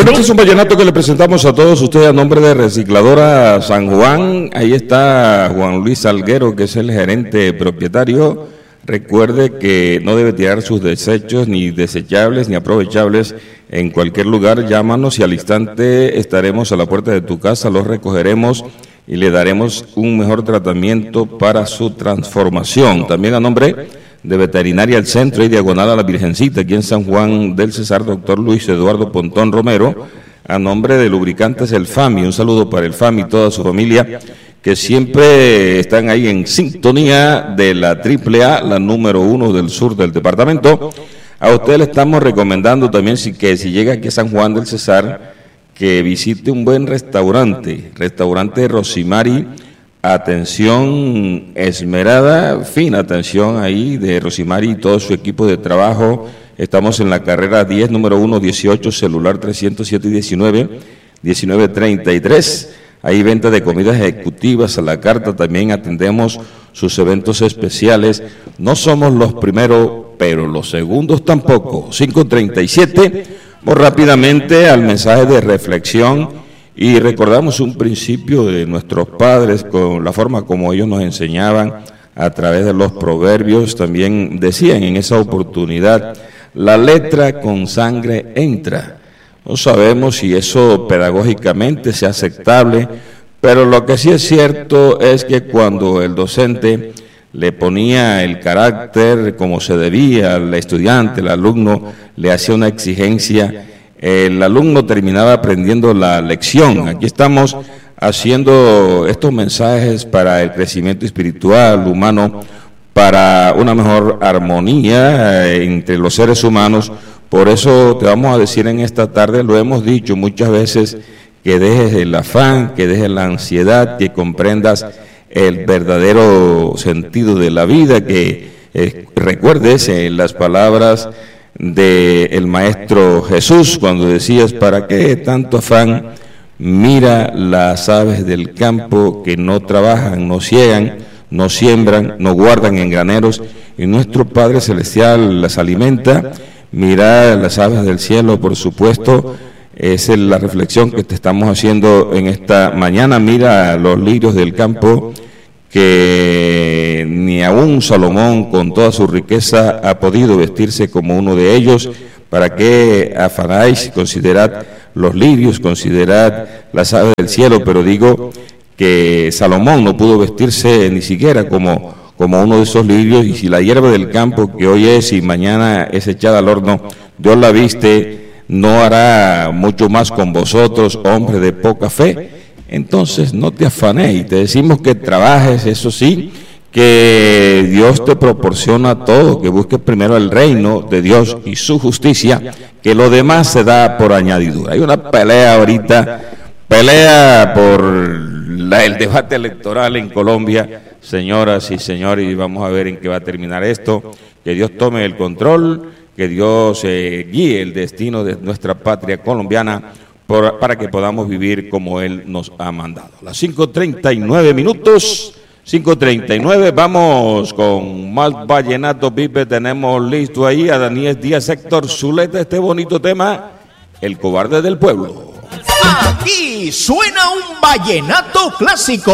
Bueno, este es un vallenato que le presentamos a todos ustedes a nombre de Recicladora San Juan. Ahí está Juan Luis Salguero, que es el gerente propietario. Recuerde que no debe tirar sus desechos, ni desechables, ni aprovechables, en cualquier lugar. Llámanos y al instante estaremos a la puerta de tu casa, los recogeremos y le daremos un mejor tratamiento para su transformación. También a nombre de Veterinaria al Centro y Diagonal a la Virgencita, aquí en San Juan del Cesar, doctor Luis Eduardo Pontón Romero, a nombre de Lubricantes El Fami, un saludo para El Fami y toda su familia, que siempre están ahí en sintonía de la AAA, la número 1 del sur del departamento. A usted le estamos recomendando también que si llega aquí a San Juan del Cesar, que visite un buen restaurante Rosimari. Atención esmerada, fina atención ahí de Rosimari y todo su equipo de trabajo. Estamos en la carrera 10, número 1, 18, celular 307 y 1933. Hay venta de comidas ejecutivas a la carta, también atendemos sus eventos especiales. No somos los primeros, pero los segundos tampoco. 537, vamos rápidamente al mensaje de reflexión. Y recordamos un principio de nuestros padres, con la forma como ellos nos enseñaban a través de los proverbios. También decían en esa oportunidad, la letra con sangre entra. No sabemos si eso pedagógicamente sea aceptable, pero lo que sí es cierto es que cuando el docente le ponía el carácter como se debía al estudiante, el alumno le hacía una exigencia, el alumno terminaba aprendiendo la lección. Aquí estamos haciendo estos mensajes para el crecimiento espiritual, humano, para una mejor armonía entre los seres humanos. Por eso te vamos a decir en esta tarde, lo hemos dicho muchas veces, que dejes el afán, que dejes la ansiedad, que comprendas el verdadero sentido de la vida, que recuerdes las palabras del Maestro Jesús cuando decías, ¿para qué tanto afán? Mira las aves del campo que no trabajan, no ciegan, no siembran, no guardan en graneros, y nuestro Padre Celestial las alimenta. Mira las aves del cielo, por supuesto, esa es la reflexión que te estamos haciendo en esta mañana. Mira los lirios del campo, que ni aún Salomón con toda su riqueza ha podido vestirse como uno de ellos. ¿Para qué afanáis? Considerad los lirios, considerad las aves del cielo, pero digo que Salomón no pudo vestirse ni siquiera como uno de esos lirios, y si la hierba del campo que hoy es y mañana es echada al horno, Dios la viste, no hará mucho más con vosotros, hombres de poca fe. Entonces no te afanéis, te decimos que trabajes, eso sí, que Dios te proporciona todo, que busques primero el reino de Dios y su justicia, que lo demás se da por añadidura. Hay una pelea ahorita, pelea por el debate electoral en Colombia, señoras y señores, y vamos a ver en qué va a terminar esto. Que Dios tome el control, que Dios guíe el destino de nuestra patria colombiana, para que podamos vivir como Él nos ha mandado. Las 5:39 minutos, 5:39, vamos con más vallenato, Pipe. Tenemos listo ahí a Daniel Díaz, Héctor Zuleta, este bonito tema, El Cobarde del Pueblo. Aquí suena un vallenato clásico.